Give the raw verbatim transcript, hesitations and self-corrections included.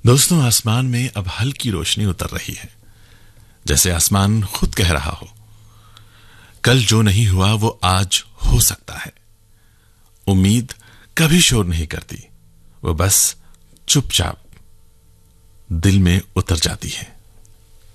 दोस्तों, आसमान में अब हल्की रोशनी उतर रही है, जैसे आसमान खुद कह रहा हो, कल जो नहीं हुआ वो आज हो सकता है। उम्मीद कभी शोर नहीं करती, वो बस चुपचाप दिल में उतर जाती है।